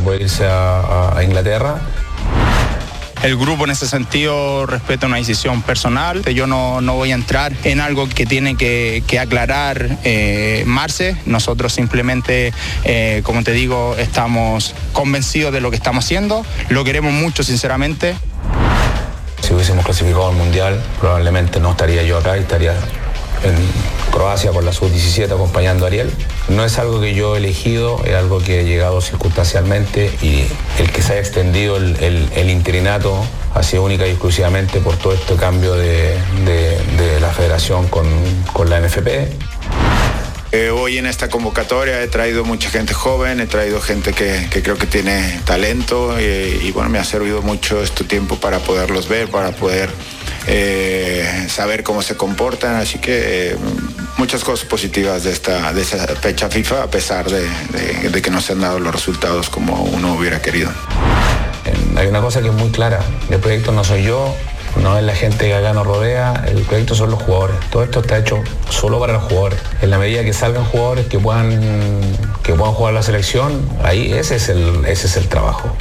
poder irse a Inglaterra. El grupo en ese sentido respeta una decisión personal. Yo no voy a entrar en algo que tiene que aclarar Marce. Nosotros simplemente, como te digo, estamos convencidos de lo que estamos haciendo. Lo queremos mucho, sinceramente. Si hubiésemos clasificado al Mundial, probablemente no estaría yo acá, estaría en Croacia con la sub-17 acompañando a Ariel. No es algo que yo he elegido, es algo que ha llegado circunstancialmente, y el que se haya extendido el interinato ha sido única y exclusivamente por todo este cambio de la federación con la NFP. Hoy en esta convocatoria he traído mucha gente joven, he traído gente que creo que tiene talento y bueno, me ha servido mucho este tiempo para poderlos ver, para poder saber cómo se comportan, así que muchas cosas positivas de esa fecha FIFA, a pesar de que no se han dado los resultados como uno hubiera querido. Hay una cosa que es muy clara: el proyecto no soy yo, no es la gente que acá nos rodea, el proyecto son los jugadores. Todo esto está hecho solo para los jugadores. En la medida que salgan jugadores que puedan jugar la selección, ahí ese es el trabajo.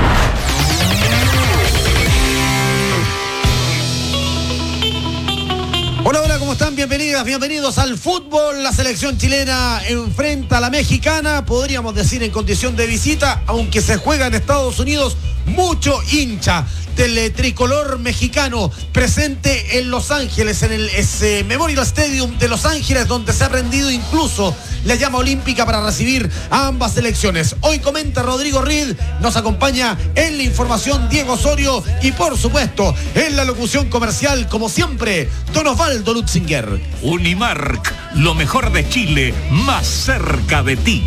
Hola, hola, ¿cómo están? Bienvenidas, bienvenidos al fútbol. La selección chilena enfrenta a la mexicana, podríamos decir en condición de visita, aunque se juega en Estados Unidos. Mucho hincha del tricolor mexicano presente en Los Ángeles, en el Memorial Stadium de Los Ángeles, donde se ha prendido incluso la llama olímpica para recibir a ambas selecciones. Hoy comenta Rodrigo Reed, nos acompaña en la información Diego Osorio y por supuesto en la locución comercial, como siempre, Don Osvaldo Lutzinger. Unimark, lo mejor de Chile, más cerca de ti.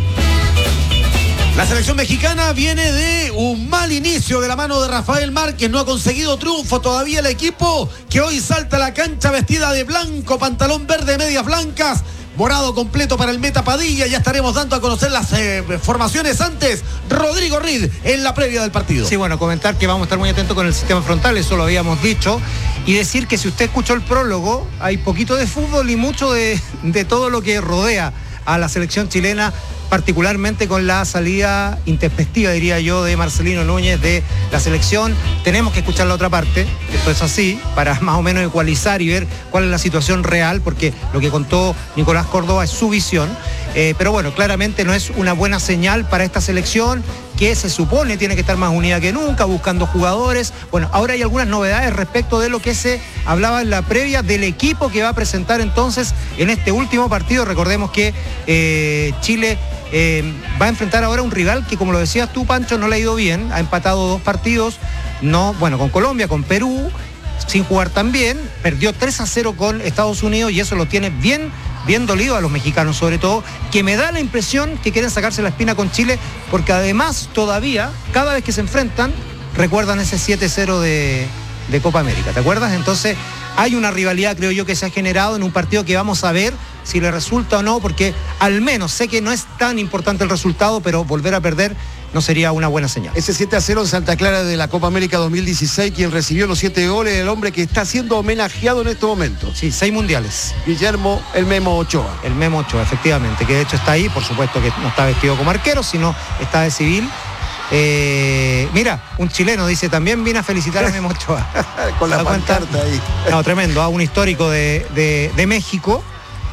La selección mexicana viene de un mal inicio de la mano de Rafael Márquez. No ha conseguido triunfo todavía el equipo, que hoy salta a la cancha vestida de blanco, pantalón verde, medias blancas, morado completo para el Meta Padilla. Ya estaremos dando a conocer las formaciones. Antes, Rodrigo Reed en la previa del partido. Sí, bueno, comentar que vamos a estar muy atentos con el sistema frontal, eso lo habíamos dicho, y decir que si usted escuchó el prólogo, hay poquito de fútbol y mucho de todo lo que rodea a la selección chilena, particularmente con la salida intempestiva, diría yo, de Marcelino Núñez de la selección. Tenemos que escuchar la otra parte, esto es así, para más o menos ecualizar y ver cuál es la situación real, porque lo que contó Nicolás Córdoba es su visión, pero bueno, claramente no es una buena señal para esta selección, que se supone tiene que estar más unida que nunca, buscando jugadores. Bueno, ahora hay algunas novedades respecto de lo que se hablaba en la previa del equipo que va a presentar entonces en este último partido. Recordemos que Chile va a enfrentar ahora un rival que, como lo decías tú, Pancho, no le ha ido bien, ha empatado 2 partidos, con Colombia, con Perú, sin jugar tan bien, perdió 3-0 con Estados Unidos, y eso lo tiene bien dolido a los mexicanos, sobre todo, que me da la impresión que quieren sacarse la espina con Chile, porque además todavía, cada vez que se enfrentan, recuerdan ese 7-0 de Copa América, ¿te acuerdas? Entonces hay una rivalidad, creo yo, que se ha generado en un partido que vamos a ver si le resulta o no, porque al menos sé que no es tan importante el resultado, pero volver a perder no sería una buena señal. Ese 7-0 en Santa Clara de la Copa América 2016, quien recibió los 7 goles, el hombre que está siendo homenajeado en estos momentos. Sí, 6 mundiales. Guillermo el Memo Ochoa. El Memo Ochoa, efectivamente, que de hecho está ahí, por supuesto que no está vestido como arquero, sino está de civil. Mira, un chileno dice, también vine a felicitar a Memo Ochoa. Con la pancarta ahí. No, tremendo, un histórico de México,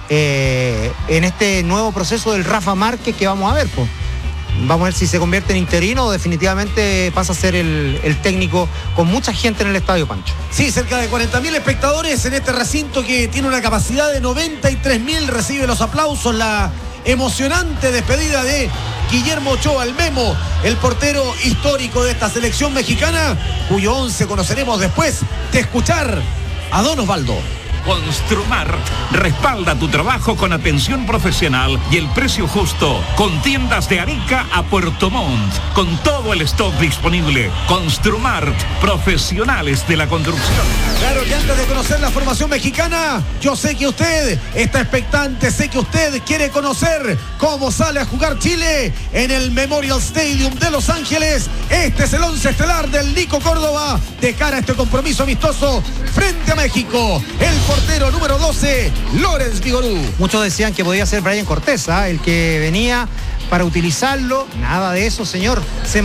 en este nuevo proceso del Rafa Márquez que vamos a ver, pues. Vamos a ver si se convierte en interino o definitivamente pasa a ser el técnico con mucha gente en el estadio, Pancho. Sí, cerca de 40.000 espectadores en este recinto que tiene una capacidad de 93.000. Recibe los aplausos, la emocionante despedida de Guillermo Ochoa, el Memo, el portero histórico de esta selección mexicana, cuyo 11 conoceremos después de escuchar a Don Osvaldo. Construmart respalda tu trabajo con atención profesional y el precio justo, con tiendas de Arica a Puerto Montt, con todo el stock disponible. Construmart, profesionales de la construcción. Claro que antes de conocer la formación mexicana, yo sé que usted está expectante, sé que usted quiere conocer cómo sale a jugar Chile en el Memorial Stadium de Los Ángeles. Este es el 11 estelar del Nico Córdoba de cara a este compromiso amistoso frente a México. El portero número 12, Lorenz Vigorú. Muchos decían que podía ser Brian Cortés, el que venía para utilizarlo. Nada de eso, señor. Se